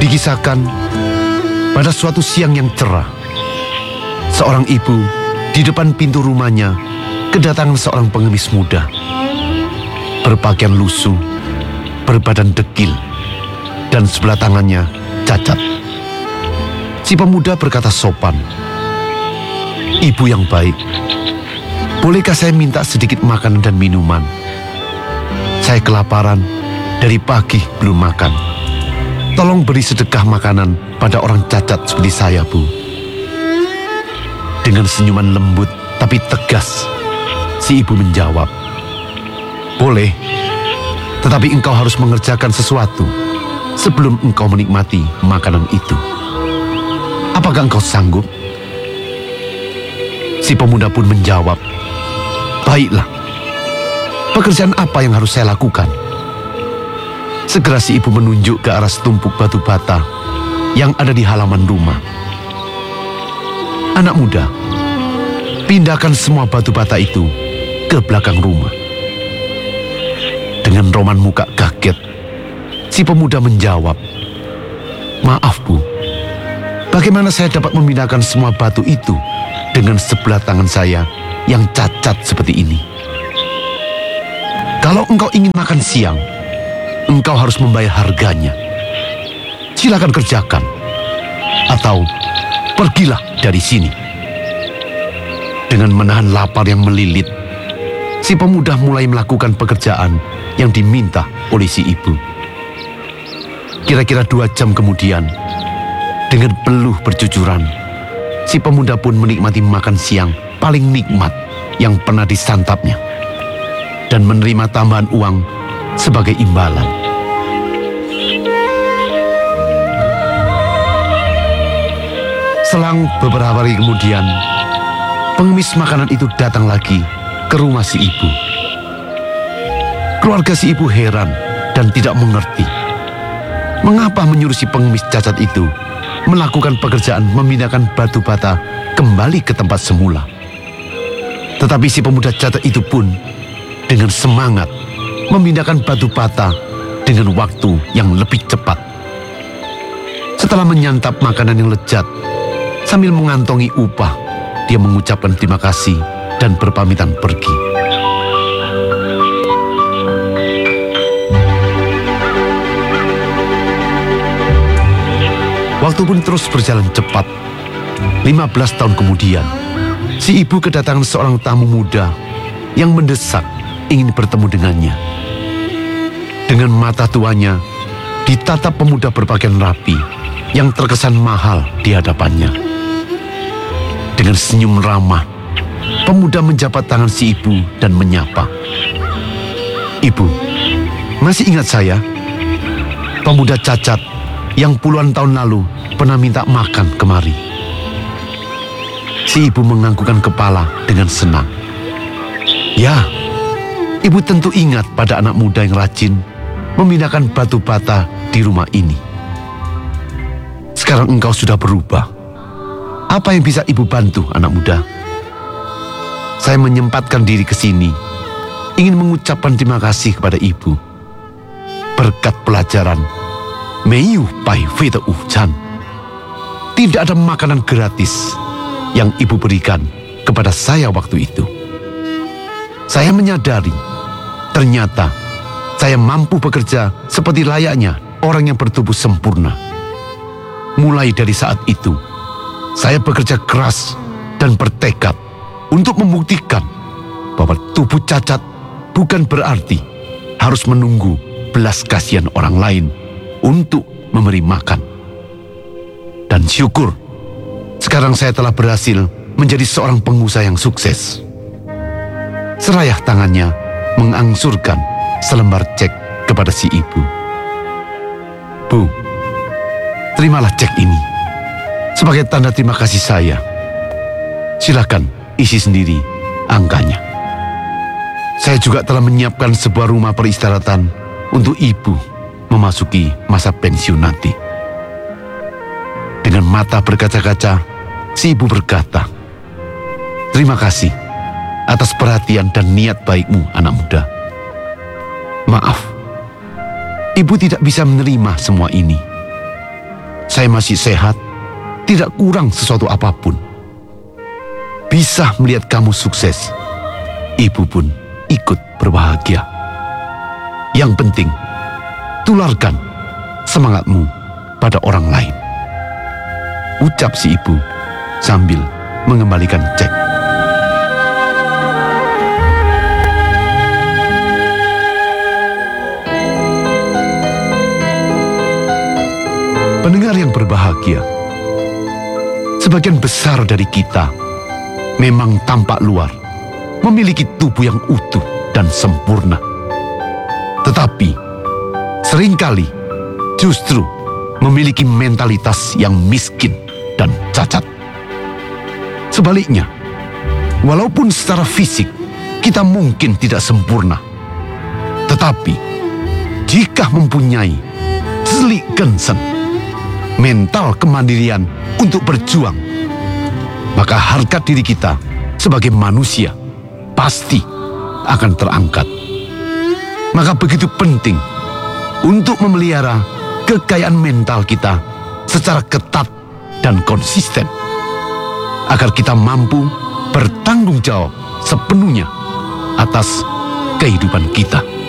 Dikisahkan, pada suatu siang yang cerah, seorang ibu di depan pintu rumahnya kedatangan seorang pengemis muda. Berpakaian lusuh, berbadan dekil, dan sebelah tangannya cacat. Si pemuda berkata sopan, "Ibu yang baik, bolehkah saya minta sedikit makanan dan minuman? Saya kelaparan, dari pagi belum makan. Tolong beri sedekah makanan pada orang cacat seperti saya, Bu." Dengan senyuman lembut tapi tegas, si ibu menjawab, "Boleh, tetapi engkau harus mengerjakan sesuatu sebelum engkau menikmati makanan itu. Apakah engkau sanggup?" Si pemuda pun menjawab, "Baiklah, pekerjaan apa yang harus saya lakukan?" Segera si ibu menunjuk ke arah setumpuk batu bata yang ada di halaman rumah. "Anak muda, pindahkan semua batu bata itu ke belakang rumah." Dengan roman muka kaget, si pemuda menjawab, "Maaf, Bu, bagaimana saya dapat memindahkan semua batu itu dengan sebelah tangan saya yang cacat seperti ini? Kalau engkau ingin makan siang, engkau harus membayar harganya. Silakan kerjakan, atau pergilah dari sini." Dengan menahan lapar yang melilit, si pemuda mulai melakukan pekerjaan yang diminta oleh si ibu. Kira-kira 2 jam kemudian, dengan peluh bercucuran, si pemuda pun menikmati makan siang paling nikmat yang pernah disantapnya, dan menerima tambahan uang sebagai imbalan. Selang beberapa hari kemudian, pengemis makanan itu datang lagi ke rumah si ibu. Keluarga si ibu heran dan tidak mengerti mengapa menyuruh si pengemis cacat itu melakukan pekerjaan memindahkan batu bata kembali ke tempat semula. Tetapi si pemuda cacat itu pun dengan semangat memindahkan batu bata dengan waktu yang lebih cepat. Setelah menyantap makanan yang lezat, sambil mengantongi upah, dia mengucapkan terima kasih dan berpamitan pergi. Waktu pun terus berjalan cepat. 15 tahun kemudian, si ibu kedatangan seorang tamu muda yang mendesak ingin bertemu dengannya. Dengan mata tuanya, ditatap pemuda berpakaian rapi yang terkesan mahal di hadapannya. Dengan senyum ramah, pemuda menjabat tangan si ibu dan menyapa, "Ibu, masih ingat saya? Pemuda cacat yang puluhan tahun lalu pernah minta makan kemari." Si ibu menganggukkan kepala dengan senang. "Ya, ibu tentu ingat pada anak muda yang rajin memindahkan batu bata di rumah ini. Sekarang engkau sudah berubah. Apa yang bisa ibu bantu, anak muda?" "Saya menyempatkan diri ke sini, ingin mengucapkan terima kasih kepada ibu. Berkat pelajaran, Meiyu Pai Fei de Chan, tidak ada makanan gratis yang ibu berikan kepada saya waktu itu. Saya menyadari, ternyata saya mampu bekerja seperti layaknya orang yang bertubuh sempurna. Mulai dari saat itu, saya bekerja keras dan bertekad untuk membuktikan bahwa tubuh cacat bukan berarti harus menunggu belas kasihan orang lain untuk memberi makan. Dan syukur, sekarang saya telah berhasil menjadi seorang pengusaha yang sukses." Serayah tangannya mengangsurkan selembar cek kepada si ibu. "Bu, terimalah cek ini sebagai tanda terima kasih saya. Silakan isi sendiri angkanya. Saya juga telah menyiapkan sebuah rumah peristirahatan untuk ibu memasuki masa pensiun nanti." Dengan mata berkaca-kaca, si ibu berkata, "Terima kasih atas perhatian dan niat baikmu, anak muda. Maaf, ibu tidak bisa menerima semua ini. saya masih sehat, tidak kurang sesuatu apapun. Bisa melihat kamu sukses, ibu pun ikut berbahagia. Yang penting, tularkan semangatmu pada orang lain. Ucap si ibu sambil mengembalikan cek. Pendengar yang berbahagia, sebagian besar dari kita memang tampak luar memiliki tubuh yang utuh dan sempurna. Tetapi seringkali justru memiliki mentalitas yang miskin dan cacat. Sebaliknya, walaupun secara fisik kita mungkin tidak sempurna, tetapi jika mempunyai selik gensen, mental kemandirian untuk berjuang, maka harkat diri kita sebagai manusia pasti akan terangkat. Maka begitu penting untuk memelihara kekayaan mental kita secara ketat dan konsisten, agar kita mampu bertanggung jawab sepenuhnya atas kehidupan kita.